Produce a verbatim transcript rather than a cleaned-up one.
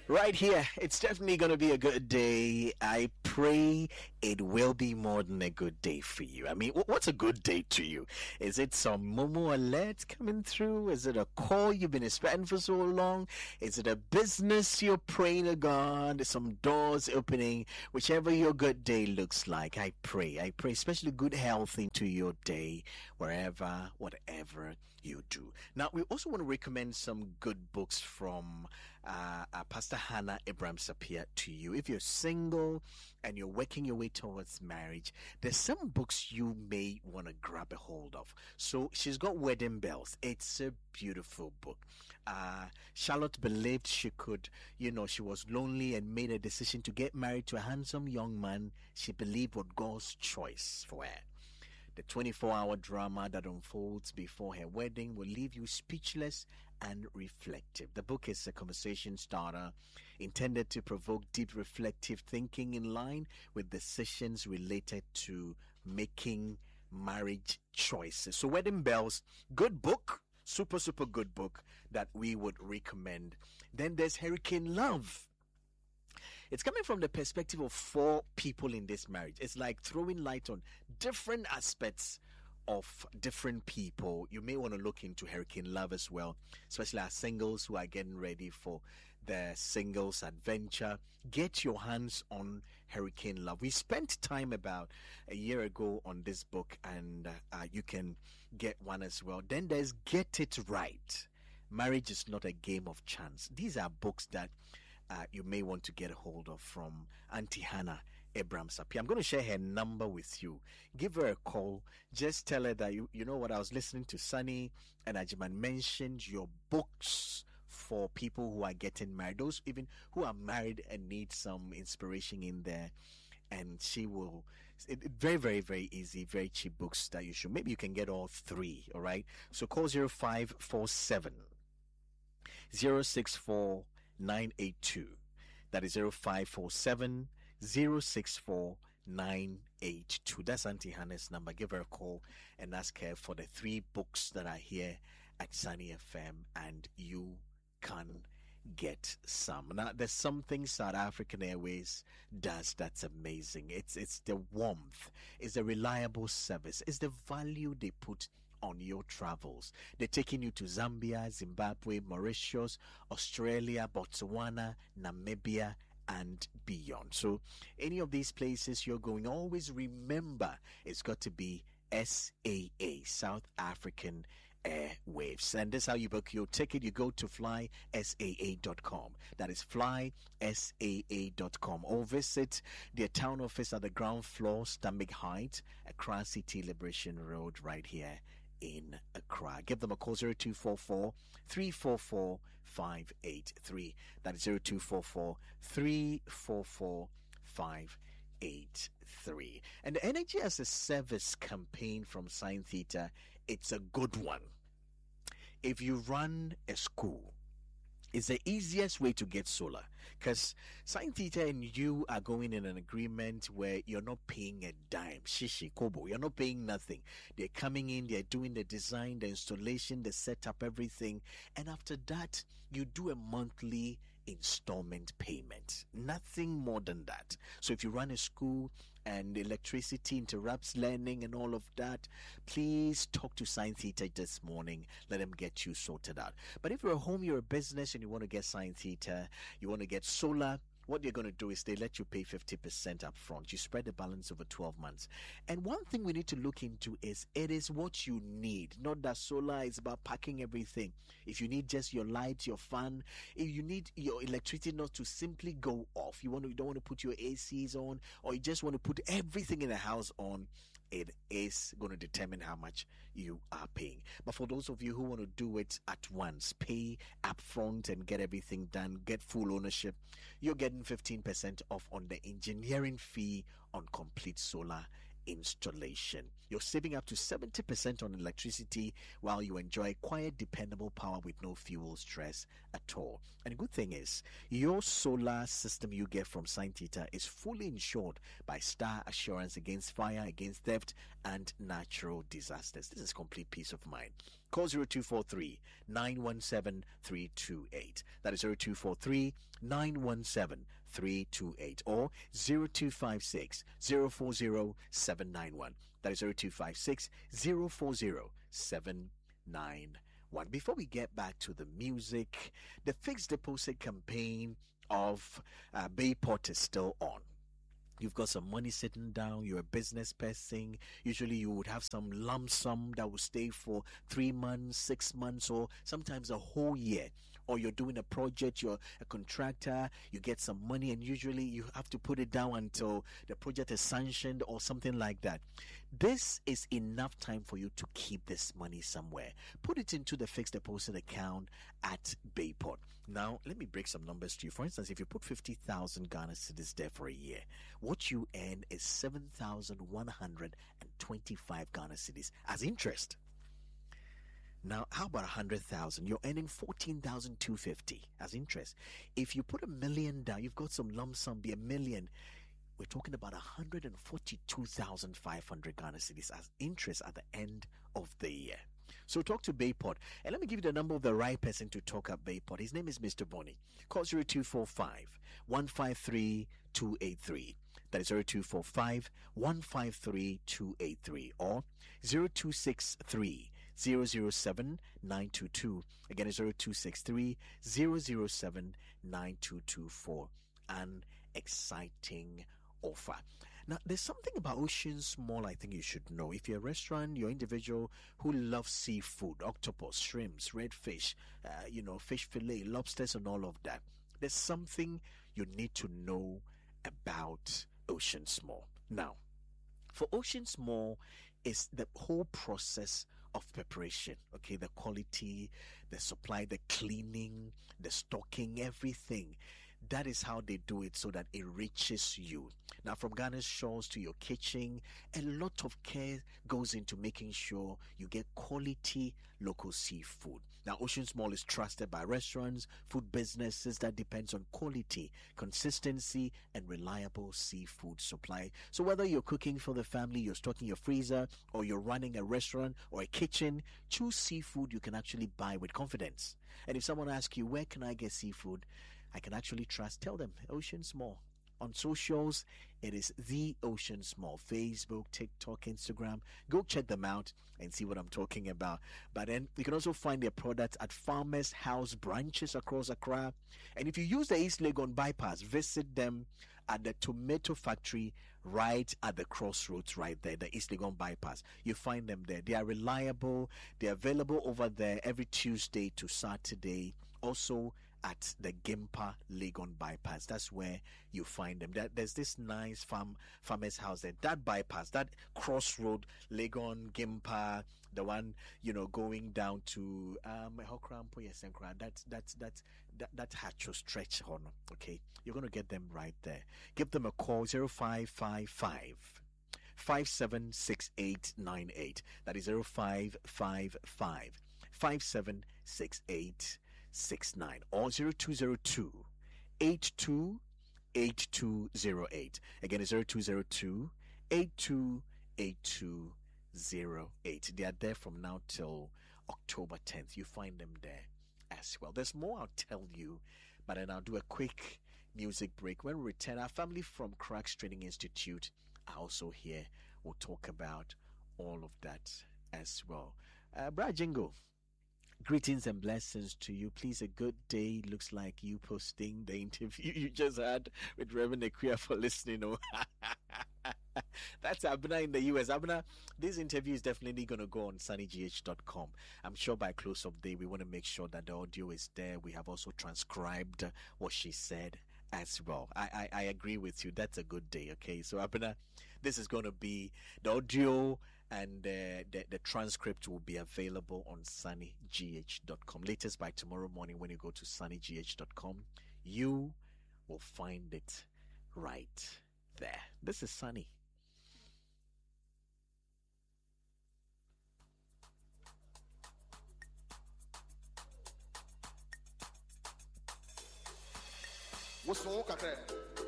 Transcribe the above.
Right here, it's definitely going to be a good day. I pray it will be more than a good day for you. I mean, wh- what's a good day to you? Is it some Momo alert coming through? Is it a call you've been expecting for so long? Is it a business you're praying to God? Some doors opening? Whichever your good day looks like, I pray. I pray especially good health into your day, wherever, whatever you do. Now, we also want to recommend some good books from uh, uh, Pastor Hannah Abraham Sapir to you. If you're single and you're working your way towards marriage, there's some books you may want to grab a hold of. So she's got Wedding Bells. It's a beautiful book. Uh, Charlotte believed she could, you know, she was lonely and made a decision to get married to a handsome young man she believed was God's choice for her. The twenty-four hour drama that unfolds before her wedding will leave you speechless and reflective. The book is a conversation starter intended to provoke deep reflective thinking in line with decisions related to making marriage choices. So, Wedding Bells, good book, super, super good book that we would recommend. Then there's Hurricane Love. It's coming from the perspective of four people in this marriage. It's like throwing light on different aspects of different people. You may want to look into Hurricane Love as well, especially our singles who are getting ready for the singles adventure. Get your hands on Hurricane Love. We spent time about a year ago on this book, and uh, you can get one as well. Then there's Get It Right. Marriage is not a game of chance. These are books that Uh, you may want to get a hold of from Auntie Hannah Abraham Sapir. I'm going to share her number with you. Give her a call. Just tell her that, you, you know what, I was listening to Sunny and Ajiman mentioned your books for people who are getting married, those even who are married and need some inspiration in there. And she will, it, it, very, very, very easy, very cheap books that you should, maybe you can get all three, all right? So call zero five four seven zero six four nine eight two. That is zero five four seven zero six four nine eight two. That's Auntie Hannah's number. Give her a call and ask her for the three books that are here at Sunny F M, and you can get some. Now, there's something South African Airways does that's amazing. It's it's the warmth, it's the reliable service, it's the value they put on your travels. They're taking you to Zambia, Zimbabwe, Mauritius, Australia, Botswana, Namibia, and beyond. So any of these places you're going, always remember it's got to be S A A, South African Airwaves. And that's how you book your ticket. You go to fly S A A dot com. That is fly S A A dot com. Or visit their town office at the ground floor, Stamik Heights, Accra City Liberation Road, right here in Accra. Give them a call, zero two four four three four four five eight three. That is zero two four four three four four five eight three. And the Energy as a Service campaign from Sign Theta, it's a good one. If you run a school, it's the easiest way to get solar, because Sign Theta and you are going in an agreement where you're not paying a dime, shishi, kobo, you're not paying nothing. They're coming in, they're doing the design, the installation, the setup, everything, and after that, you do a monthly installment payment. Nothing more than that. So if you run a school and electricity interrupts learning and all of that, please talk to Sign Theta this morning. Let them get you sorted out. But if you're a home, you're a business, and you want to get Sign Theta, you want to get solar, what they're going to do is they let you pay fifty percent up front. You spread the balance over twelve months. And one thing we need to look into is it is what you need. Not that solar is about packing everything. If you need just your lights, your fan, if you need your electricity not to simply go off, you want to, you don't want to put your A Cs on, or you just want to put everything in the house on, it is going to determine how much you are paying. But for those of you who want to do it at once, pay upfront and get everything done, get full ownership, you're getting fifteen percent off on the engineering fee on complete solar installation. You're saving up to seventy percent on electricity while you enjoy quiet, dependable power with no fuel stress at all. And the good thing is, your solar system you get from Sign Theta is fully insured by Star Assurance against fire, against theft, and natural disasters. This is complete peace of mind. Call zero two four three, nine one seven, three two eight. That is zero two four three, nine one seven, three two eight or zero two five six, zero four zero, seven nine one. That is zero two five six, zero four zero, seven nine one. Before we get back to the music, the fixed deposit campaign of uh, Bayport is still on. You've got some money sitting down, you're a business person. Usually you would have some lump sum that will stay for three months, six months, or sometimes a whole year. Or you're doing a project, you're a contractor, you get some money, and usually you have to put it down until the project is sanctioned or something like that. This is enough time for you to keep this money somewhere. Put it into the fixed deposit account at Bayport. Now, let me break some numbers to you. For instance, if you put fifty thousand Ghana cedis there for a year, what you earn is seven thousand one hundred twenty-five Ghana cedis as interest. Now, how about one hundred thousand? You're earning fourteen thousand two hundred fifty as interest. If you put a million down, you've got some lump sum, be a million. We're talking about one hundred forty-two thousand five hundred Ghana cedis as interest at the end of the year. So talk to Bayport. And let me give you the number of the right person to talk at Bayport. His name is Mister Bonnie. Call zero two four five, one five three, two eight three. That is zero two four five, one five three, two eight three or zero two six three, zero zero seven, nine two two. Again, it's zero two six three, zero zero seven, nine two two four. An exciting offer. Now, there's something about Oceans Mall I think you should know. If you're a restaurant, you're an individual who loves seafood, octopus, shrimps, redfish, uh, you know, fish fillet, lobsters, and all of that, there's something you need to know about Oceans Mall. Now, for Oceans Mall, is the whole process of preparation, okay, the quality, the supply, the cleaning, the stocking, everything. That is how they do it so that it reaches you. Now, from Ghana's shores to your kitchen, a lot of care goes into making sure you get quality local seafood. Now, Oceans Mall is trusted by restaurants, food businesses that depends on quality, consistency, and reliable seafood supply. So whether you're cooking for the family, you're stocking your freezer, or you're running a restaurant or a kitchen, choose seafood you can actually buy with confidence. And if someone asks you, where can I get seafood I can actually trust, tell them Oceans Mall. On socials, it is The Oceans Mall. Facebook, TikTok, Instagram. Go check them out and see what I'm talking about. But then you can also find their products at Farmers House branches across Accra. And if you use the East Legon bypass, visit them at the tomato factory right at the crossroads right there, the East Legon bypass. You find them there. They are reliable. They're available over there every Tuesday to Saturday. Also at the Gimpa Legon bypass. That's where you find them. There's this nice farm farmer's house there. That bypass, that crossroad, Legon, Gimpa, the one, you know, going down to um Hokrampo, yes, and that's that's that's that that Hacho stretch on. Okay. You're gonna get them right there. Give them a call, zero five five five, five seven six eight nine eight. That is zero five five five, five seven six eight six nine or zero two zero two, eight two eight two zero eight. Again, it's zero two zero two, eight two eight two zero eight. They are there from now till October tenth. You find them there as well. There's more I'll tell you, but then I'll do a quick music break. When we return, our family from Cracks Training Institute are also here. We'll talk about all of that as well. Uh, Brad Jingle, greetings and blessings to you. Please, a good day. Looks like you posting the interview you just had with Reverend Equia for listening. Oh, that's Abner in the U S. Abner, this interview is definitely going to go on sunny g h dot com. I'm sure by close of day, we want to make sure that the audio is there. We have also transcribed what she said as well. I, I, I agree with you. That's a good day. Okay, so Abner, this is going to be the audio and uh, the, the transcript will be available on sunny g h dot com. Latest by tomorrow morning when you go to sunny g h dot com, you will find it right there. This is Sunny. What's wrong with that?